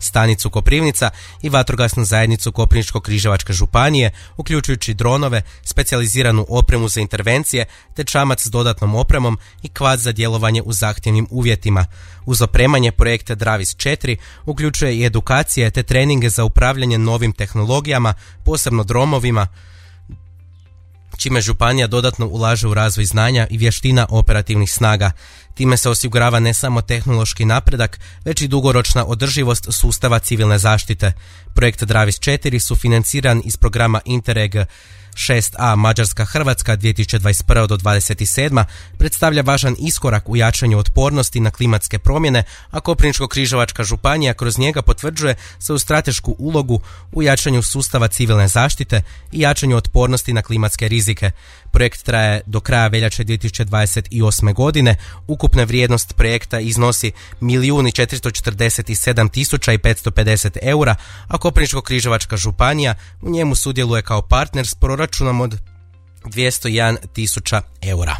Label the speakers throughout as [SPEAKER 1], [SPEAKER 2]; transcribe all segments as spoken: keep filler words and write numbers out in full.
[SPEAKER 1] stanicu Koprivnica i vatrogasnu zajednicu Koprivničko-križevačke županije, uključujući dronove, specijaliziranu opremu za intervencije, te čamac s dodatnom opremom i kvad za djelovanje u zahtjevnim uvjetima. Uz opremanje projekta Dravis četiri uključuje i edukacije te treninge za upravljanje novim tehnologijama, posebno dronovima, čime županija dodatno ulaže u razvoj znanja i vještina operativnih snaga. Time se osigurava ne samo tehnološki napredak, već i dugoročna održivost sustava civilne zaštite. Projekt Dravis četiri sufinanciran iz programa Interreg šest a Mađarska-Hrvatska dvije tisuće dvadeset prva do dvadeset sedma predstavlja važan iskorak u jačanju otpornosti na klimatske promjene, a Koprivničko-križevačka županija kroz njega potvrđuje svoju stratešku ulogu u jačanju sustava civilne zaštite i jačanju otpornosti na klimatske rizike. Projekt traje do kraja veljače dvije tisuće dvadeset osme godine. Ukupna vrijednost projekta iznosi milijun četiristo četrdeset sedam tisuća petsto pedeset eura, a Koprivničko-križevačka županija u njemu sudjeluje kao partner s proračunom od dvjesto jedan tisuća eura.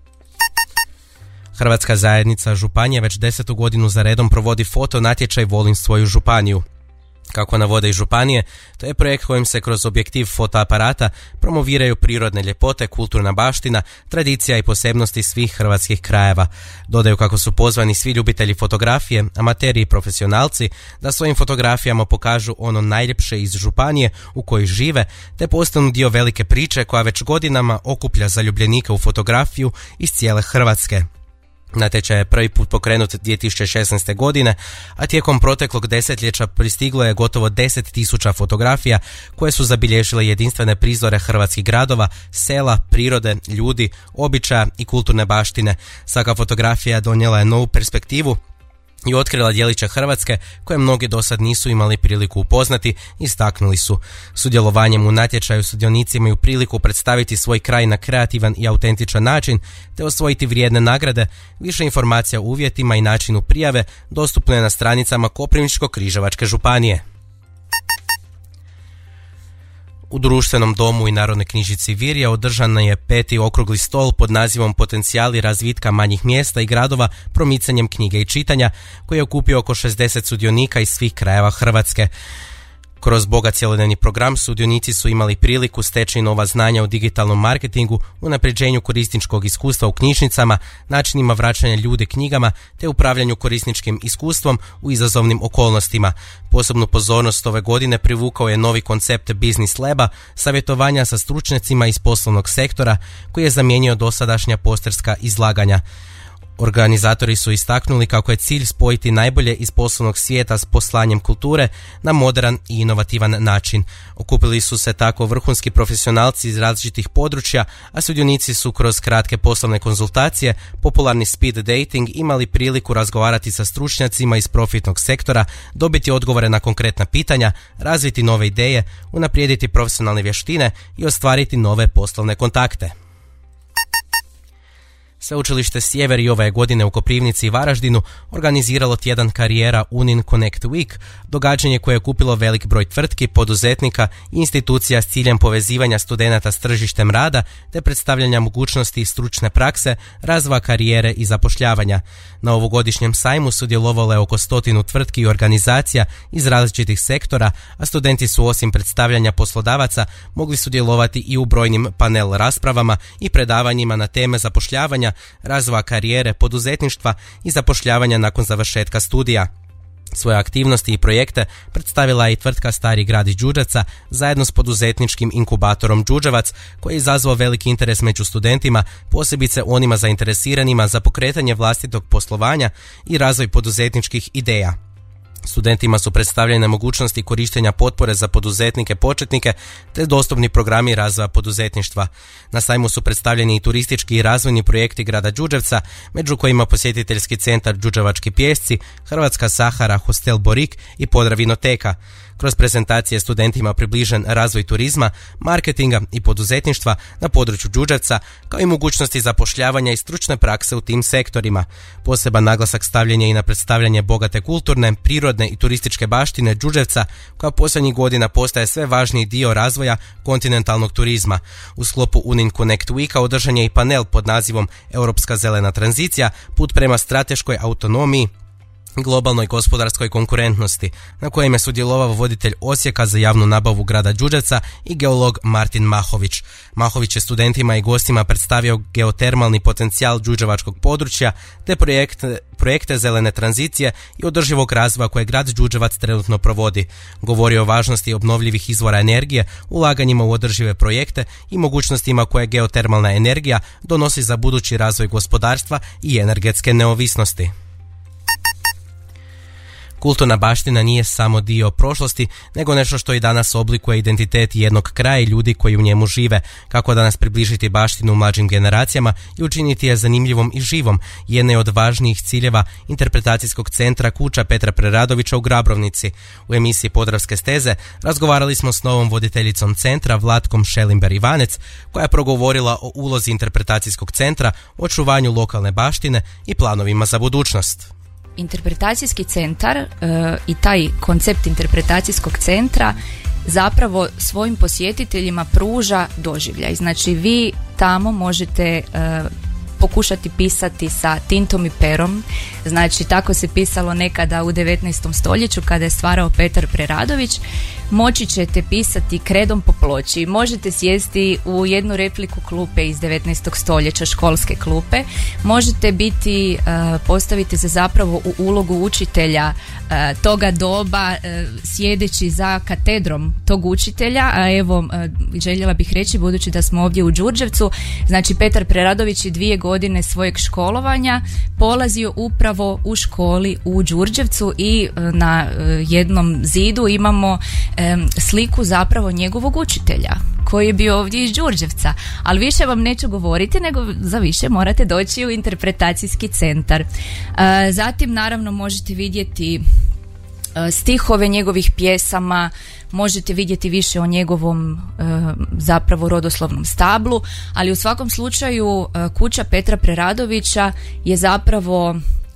[SPEAKER 1] Hrvatska zajednica županije već desetu godinu za redom provodi foto natječaj Volim svoju županiju. Kako navode i županije, to je projekt kojim se kroz objektiv fotoaparata promoviraju prirodne ljepote, kulturna baština, tradicija i posebnosti svih hrvatskih krajeva. Dodaju kako su pozvani svi ljubitelji fotografije, amateri i profesionalci da svojim fotografijama pokažu ono najljepše iz županije u kojoj žive, te postanu dio velike priče koja već godinama okuplja zaljubljenike u fotografiju iz cijele Hrvatske. Natječaj je prvi put pokrenut dvije tisuće šesnaeste. godine, a tijekom proteklog desetljeća pristiglo je gotovo deset tisuća fotografija koje su zabilježile jedinstvene prizore hrvatskih gradova, sela, prirode, ljudi, običaja i kulturne baštine. Svaka fotografija donijela je novu perspektivu i otkrila djeliće Hrvatske koje mnogi do sad nisu imali priliku upoznati, istaknuli su. Sudjelovanjem u natječaju sudionici imaju priliku predstaviti svoj kraj na kreativan i autentičan način te osvojiti vrijedne nagrade. Više informacija o uvjetima i načinu prijave dostupno je na stranicama Koprivničko-križevačke županije. U Društvenom domu i Narodnoj knjižnici Virja održan je peti okrugli stol pod nazivom Potencijali razvitka manjih mjesta i gradova promicanjem knjige i čitanja, koji je okupio oko šezdeset sudionika iz svih krajeva Hrvatske. Kroz bogat cjelodnevni program sudionici su imali priliku steći nova znanja o digitalnom marketingu, unapređenju korisničkog iskustva u knjižnicama, načinima vraćanja ljudi knjigama te upravljanju korisničkim iskustvom u izazovnim okolnostima. Posebnu pozornost ove godine privukao je novi koncept Business Laba, savjetovanja sa stručnjacima iz poslovnog sektora, koji je zamijenio dosadašnja posterska izlaganja. Organizatori su istaknuli kako je cilj spojiti najbolje iz poslovnog svijeta s poslanjem kulture na modern i inovativan način. Okupili su se tako vrhunski profesionalci iz različitih područja, a sudionici su kroz kratke poslovne konzultacije, popularni speed dating, imali priliku razgovarati sa stručnjacima iz profitnog sektora, dobiti odgovore na konkretna pitanja, razviti nove ideje, unaprijediti profesionalne vještine i ostvariti nove poslovne kontakte. Sveučilište Sjever i ove godine u Koprivnici i Varaždinu organiziralo tjedan karijera Unin Connect Week, događanje koje je okupilo velik broj tvrtki, poduzetnika i institucija s ciljem povezivanja studenata s tržištem rada te predstavljanja mogućnosti stručne prakse, razvoja karijere i zapošljavanja. Na ovogodišnjem sajmu sudjelovalo je oko stotinu tvrtki i organizacija iz različitih sektora, a studenti su osim predstavljanja poslodavaca mogli sudjelovati i u brojnim panel raspravama i predavanjima na teme zapošljavanja, razvoja karijere, poduzetništva i zapošljavanja nakon završetka studija. Svoje aktivnosti i projekte predstavila je i tvrtka Stari grad iz Đurđevca zajedno s poduzetničkim inkubatorom Đurđevac, koji je izazvao veliki interes među studentima, posebice onima zainteresiranima za pokretanje vlastitog poslovanja i razvoj poduzetničkih ideja. Studentima su predstavljene mogućnosti korištenja potpore za poduzetnike početnike te dostupni programi razvoja poduzetništva. Na sajmu su predstavljeni i turistički i razvojni projekti grada Đurđevca, među kojima posjetiteljski centar Đurđevački pjesci, Hrvatska Sahara, Hostel Borik i Podravinoteka. Kroz prezentacije studentima približen razvoj turizma, marketinga i poduzetništva na području Đurđevca, kao i mogućnosti zapošljavanja i stručne prakse u tim sektorima. Poseban naglasak stavljen je i na predstavljanje bogate kulturne, prirodne i turističke baštine Đurđevca, koja posljednjih godina postaje sve važniji dio razvoja kontinentalnog turizma. U sklopu Unin Connect Weeka održan je i panel pod nazivom Europska zelena tranzicija, put prema strateškoj autonomiji globalnoj gospodarskoj konkurentnosti, na kojem je sudjelovao voditelj Osijeka za javnu nabavu grada Đurđevca i geolog Martin Mahović. Mahović je studentima i gostima predstavio geotermalni potencijal đurđevačkog područja te projekte, projekte zelene tranzicije i održivog razvoja koje grad Đurđevac trenutno provodi. Govorio o važnosti obnovljivih izvora energije, ulaganjima u održive projekte i mogućnostima koje geotermalna energija donosi za budući razvoj gospodarstva i energetske neovisnosti. Kulturna baština nije samo dio prošlosti, nego nešto što i danas oblikuje identitet jednog kraja i ljudi koji u njemu žive. Kako danas približiti baštinu mlađim generacijama i učiniti je zanimljivom i živom, jedna je od važnijih ciljeva interpretacijskog centra Kuća Petra Preradovića u Grabrovnici. U emisiji Podravske steze razgovarali smo s novom voditeljicom centra Vlatkom Šelimber-Ivanec, koja je progovorila o ulozi interpretacijskog centra, očuvanju lokalne baštine i planovima za budućnost.
[SPEAKER 2] Interpretacijski centar e, i taj koncept interpretacijskog centra zapravo svojim posjetiteljima pruža doživljaj. Znači vi tamo možete e, pokušati pisati sa tintom i perom, znači tako se pisalo nekada u devetnaestom stoljeću kada je stvarao Petar Preradović. Moći ćete pisati kredom po ploči, možete sjesti u jednu repliku klupe iz devetnaestog stoljeća, školske klupe, možete biti, postaviti se zapravo u ulogu učitelja toga doba, sjedeći za katedrom tog učitelja, a evo željela bih reći, budući da smo ovdje u Đurđevcu, znači Petar Preradović je dvije godine svojeg školovanja polazio upravo u školi u Đurđevcu i na jednom zidu imamo sliku zapravo njegovog učitelja koji je bio ovdje iz Đurđevca, ali više vam neću govoriti, nego za više morate doći u interpretacijski centar. Zatim naravno možete vidjeti stihove njegovih pjesama, možete vidjeti više o njegovom zapravo rodoslovnom stablu, ali u svakom slučaju Kuća Petra Preradovića je zapravo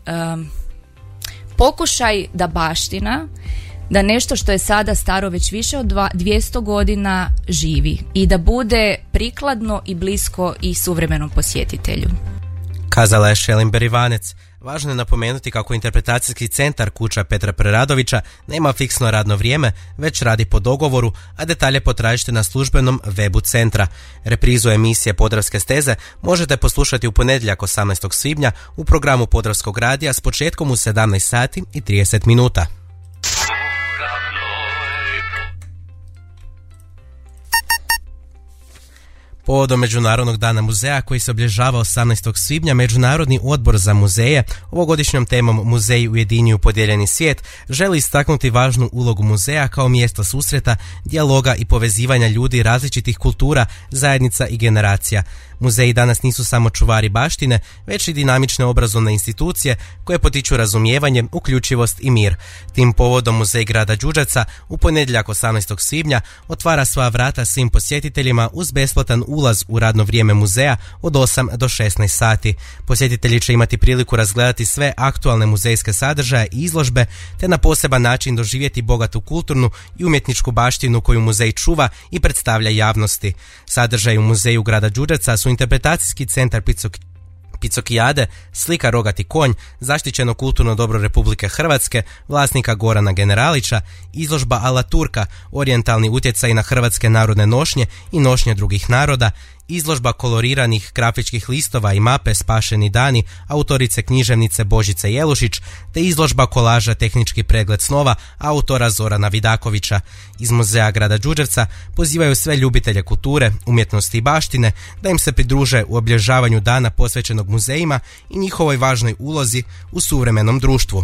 [SPEAKER 2] pokušaj da baština, da nešto što je sada staro već više od dvjesto godina živi i da bude prikladno i blisko i suvremenom posjetitelju.
[SPEAKER 1] Kazala je Šelimber-Ivanec. Važno je napomenuti kako interpretacijski centar Kuća Petra Preradovića nema fiksno radno vrijeme, već radi po dogovoru, a detalje potražite na službenom webu centra. Reprizu emisije Podravske steze možete poslušati u ponedjeljak osamnaestog svibnja u programu Podravskog radija s početkom u sedamnaest sati i trideset minuta. Povodom Međunarodnog dana muzeja koji se obilježava osamnaestog svibnja, Međunarodni odbor za muzeje ovogodišnjom temom Muzeji ujedinjuju podijeljeni svijet želi istaknuti važnu ulogu muzeja kao mjesto susreta, dijaloga i povezivanja ljudi različitih kultura, zajednica i generacija. Muzeji danas nisu samo čuvari baštine, već i dinamične obrazovne institucije koje potiču razumijevanje, uključivost i mir. Tim povodom Muzej grada Đurđevca u ponedjeljak osamnaestog svibnja otvara svoja vrata svim posjetiteljima uz besplatan ulaz u radno vrijeme muzeja od osam do šesnaest sati. Posjetitelji će imati priliku razgledati sve aktualne muzejske sadržaje i izložbe, te na poseban način doživjeti bogatu kulturnu i umjetničku baštinu koju muzej čuva i predstavlja javnosti. Sadržaj u Muzeju grada Đurđevca su interpretacijski centar Picok Picokijade, slika Rogati konj, zaštićeno kulturno dobro Republike Hrvatske, vlasnika Gorana Generalića, izložba Ala Turka, orijentalni utjecaj na hrvatske narodne nošnje i nošnje drugih naroda, izložba koloriranih grafičkih listova i mape Spašeni dani autorice književnice Božice Jelušić, te izložba kolaža Tehnički pregled snova autora Zorana Vidakovića. Iz Muzeja grada Đurđevca pozivaju sve ljubitelje kulture, umjetnosti i baštine da im se pridruže u obilježavanju dana posvećenog muzejima i njihovoj važnoj ulozi u suvremenom društvu.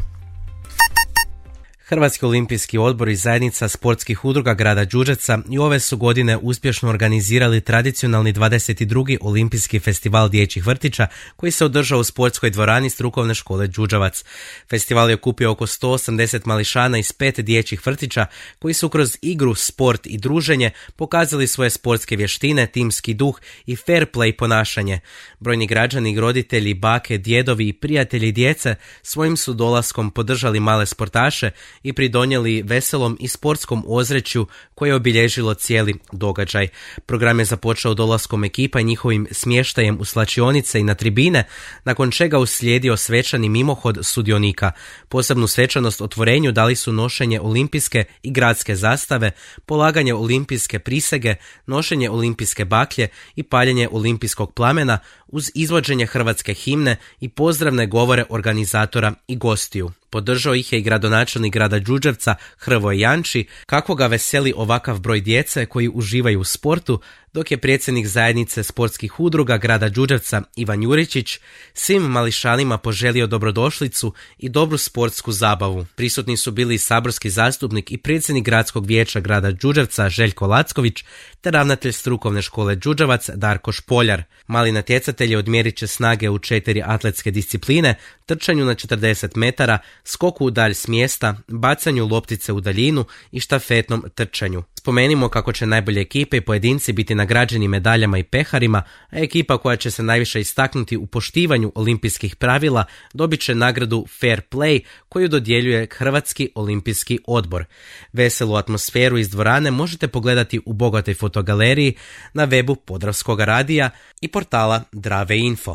[SPEAKER 1] Hrvatski olimpijski odbor i zajednica sportskih udruga grada Đurđevca i ove su godine uspješno organizirali tradicionalni dvadeset drugi olimpijski festival dječjih vrtića koji se održao u sportskoj dvorani strukovne škole Đurđevac. Festival je okupio oko sto osamdeset mališana iz pet dječjih vrtića koji su kroz igru, sport i druženje pokazali svoje sportske vještine, timski duh i fair play ponašanje. Brojni građani, roditelji, bake, djedovi i prijatelji djece svojim su dolaskom podržali male sportaše i pridonijeli veselom i sportskom ozračju koje je obilježilo cijeli događaj. Program je započeo dolaskom ekipa i njihovim smještajem u slačionice i na tribine, nakon čega uslijedio svečani mimohod sudionika. Posebnu svečanost otvorenju dali su nošenje olimpijske i gradske zastave, polaganje olimpijske prisege, nošenje olimpijske baklje i paljenje olimpijskog plamena uz izvođenje hrvatske himne i pozdravne govore organizatora i gostiju. Podržao ih je i gradonačelnik grada Đurđevca Hrvoje Janči, kako ga veseli ovakav broj djece koji uživaju u sportu, dok je predsjednik zajednice sportskih udruga grada Đurđevca Ivan Juričić svim mališanima poželio dobrodošlicu i dobru sportsku zabavu. Prisutni su bili i saborski zastupnik i predsjednik gradskog vijeća grada Đurđevca Željko Lacković te ravnatelj strukovne škole Đurđevac Darko Špoljar. Mali natjecatelji odmjerit će snage u četiri atletske discipline, trčanju na četrdeset metara, skoku u dalj s mjesta, bacanju loptice u daljinu i štafetnom trčanju. Spomenimo kako će najbolje ekipe i pojedinci biti nagrađeni medaljama i peharima, a ekipa koja će se najviše istaknuti u poštivanju olimpijskih pravila dobit će nagradu Fair Play koju dodjeljuje Hrvatski olimpijski odbor. Veselu atmosferu iz dvorane možete pogledati u bogatoj fotogaleriji na webu Podravskog radija i portala Drave Info.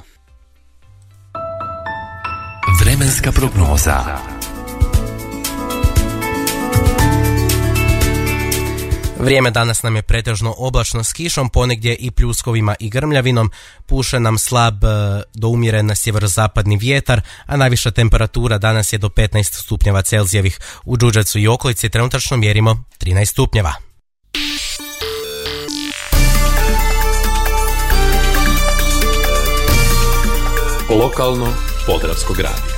[SPEAKER 3] Vremenska prognoza.
[SPEAKER 1] Vrijeme danas nam je pretežno oblačno s kišom, ponegdje i pljuskovima i grmljavinom, puše nam slab do umjeren sjeverozapadni vjetar, a najviša temperatura danas je do petnaest stupnjeva Celzijevih. U Đurđevcu i okolici trenutačno mjerimo trinaest stupnjeva.
[SPEAKER 3] Lokalno Podravskog radija.